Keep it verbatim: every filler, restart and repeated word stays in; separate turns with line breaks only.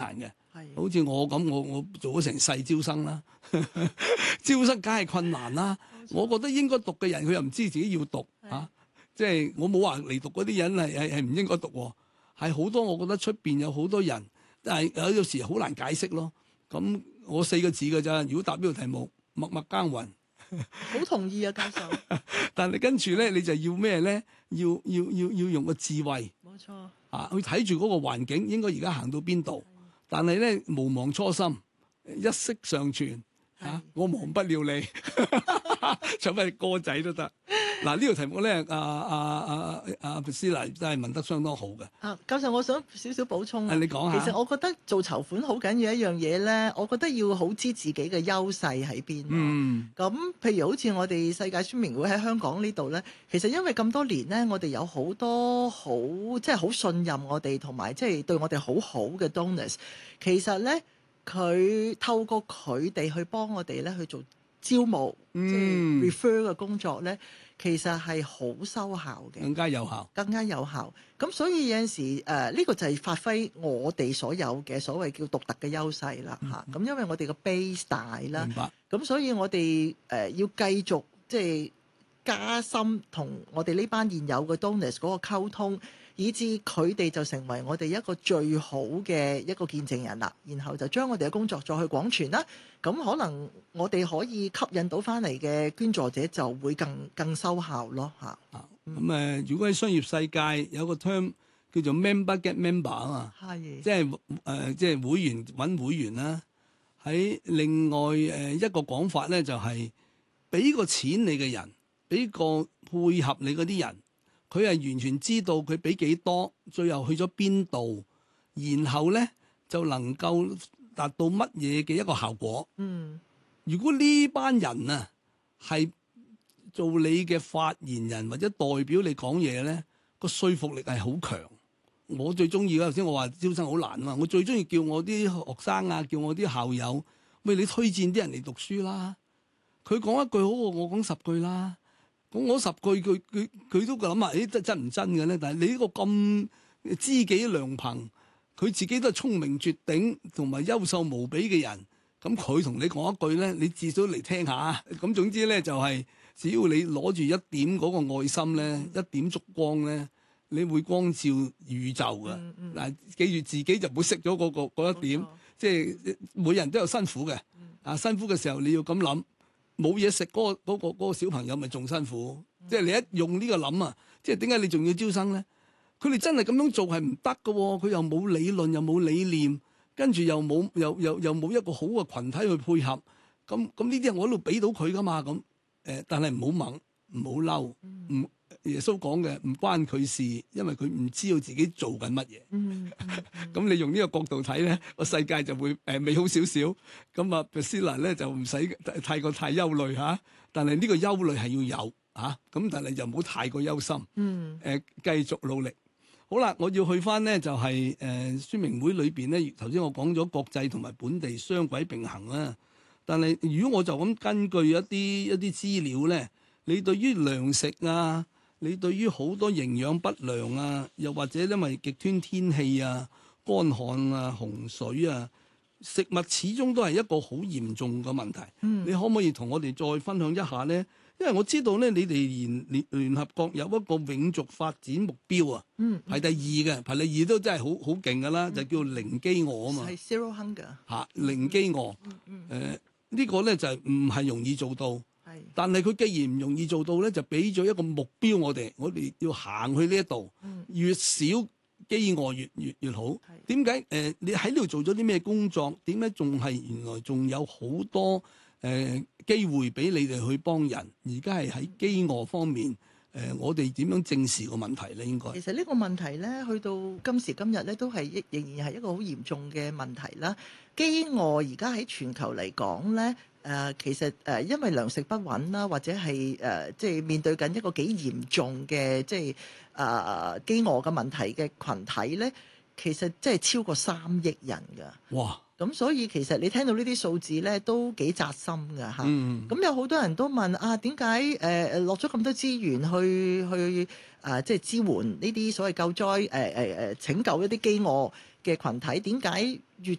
難嘅。好似我咁，我我做咗成世招生啦，招生梗係困難啦。我覺得應該讀嘅人，佢又唔知自己要讀啊，即係我冇話嚟讀嗰啲人係係係唔應該讀喎，係好多我覺得出邊有好多人，但係有時好難解釋咯。咁我四個字㗎咋，如果答呢個題目，默默耕耘。
好同意啊，教授。
但係跟住咧，你就要咩咧？要要要要用個智慧，
冇錯
啊，去睇住嗰個環境應該而家行到邊度。但係咧，無忘初心，一息尚存。嚇、啊！我忘不了你，唱翻歌仔都得。嗱，呢個題目咧，阿阿阿阿斯娜真係問得相當好嘅。
啊，教授，我想少少補充啊。
你講下。
其實我覺得做籌款好緊要一樣嘢咧，我覺得要好知自己嘅優勢喺邊。
嗯。
咁譬如好似我哋世界宣明會喺香港呢度咧，其實因為咁多年咧，我哋有好多好即係好信任我哋，同埋即係對我哋好好嘅 donors。其實咧，佢透過佢哋去幫我哋咧去做招募，
嗯、
即係 refer 嘅工作咧，其實係好收效嘅，
更加有效，
更加有效。咁所以有陣時誒，呢、呃呢個就係發揮我哋所有嘅所謂叫獨特嘅優勢啦嚇。咁、嗯、因為我哋嘅 base 大啦，
明白。
咁所以我哋誒、呃、要繼續即係加深同我哋呢班現有嘅 donors 嗰個溝通。以至佢哋就成為我哋一個最好嘅一個見證人啦，然後就將我哋嘅工作再去廣傳啦。咁可能我哋可以吸引到翻嚟嘅捐助者就會更更收效咯嚇。
咁誒、嗯呃，如果喺商業世界有個 term 叫做 member get member 啊嘛，
係
即係誒、呃、即係會員揾會員啦。喺另外誒、呃、一個講法咧，就係、是、俾個錢你嘅人，俾個配合你嗰啲人。佢係完全知道佢俾幾多，最後去咗邊度，然後咧就能夠達到乜嘢嘅一個效果。
嗯，
如果呢班人啊係做你嘅發言人或者代表你講嘢咧，個說服力係好強。我最中意嘅頭先我話招生好難啊嘛，我最中意叫我啲學生啊，叫我啲校友，喂，你推薦啲人嚟讀書啦。佢講一句好過我講十句啦。咁我十句佢佢佢都諗下，誒真真唔真嘅咧？但係你呢個咁知己良朋，佢自己都係聰明絕頂同埋優秀無比嘅人，咁佢同你講一句咧，你至少嚟聽下。咁總之咧就係、是，只要你攞住一點嗰個愛心咧，一點燭光咧，你會光照宇宙㗎。嗱、嗯嗯，記住自己就唔好熄咗嗰個嗰一點，即係每人都有辛苦嘅。啊，辛苦嘅時候你要咁諗。冇嘢食嗰個嗰個嗰個小朋友咪仲辛苦，嗯、即係你一用呢個諗啊，即係點解你仲要招生咧？佢哋真係咁樣做係唔得㗎喎，佢又冇理論又冇理念，跟住又冇又又又冇一個好嘅群體去配合，咁咁呢啲我喺度俾到佢噶嘛咁，誒、呃，但係唔好猛，唔好嬲，唔、嗯。耶穌講嘅唔關佢事，因為佢唔知道自己做緊乜嘢。咁、嗯嗯、你用呢個角度睇咧，個世界就會誒美好少少。咁啊 Priscilla 咧就唔使太過太憂慮嚇，但係呢個憂慮係要有嚇。咁但係就唔好太過憂心。誒、
嗯
呃，繼續努力。好啦，我要去翻咧就係誒宣明會裏邊咧，頭先我講咗國際同埋本地雙軌並行啦。但係如果我就咁根據一啲一啲資料咧，你對於糧食啊，你對於好多營養不良啊，又或者因為極端天氣啊、乾旱啊、洪水啊，食物始終都係一個好嚴重嘅問題。嗯、你可唔可以同我哋再分享一下咧？因為我知道咧，你哋聯聯聯合國有一個永續發展目標啊，
嗯嗯、
排第二嘅，排第二都真係好好勁噶啦，嗯、就叫零飢餓啊嘛。
係 zero hunger
嚇，零飢餓。誒、嗯嗯呃這個、呢個咧就係唔係容易做到。但係佢既然唔容易做到咧，就俾咗一個目標我哋，我哋要行去呢一度，越少飢餓越越越好。點解？誒、呃，你喺呢度做咗啲咩工作？點解仲係原來仲有好多誒機、呃、會俾你哋去幫人？而家係喺飢餓方面，誒、呃，我哋點樣正視個問題咧？應該
其實呢個問題咧，去到今時今日咧，都係仍然係一個好嚴重嘅問題啦。飢餓而家喺全球嚟講咧。誒、呃、其實誒、呃、因為糧食不穩啦，或者係誒、呃、即係面對緊一個幾嚴重嘅即係誒、呃、飢餓嘅問題嘅群體咧，其實即係超過三億人㗎。
哇！
咁所以其實你聽到呢啲數字咧，都幾扎心㗎嚇。咁、
嗯、
有好多人都問啊，點解誒落咗咁多資源去去啊、呃，即係支援呢啲所謂救災誒誒誒拯救一啲飢餓嘅群體，點解越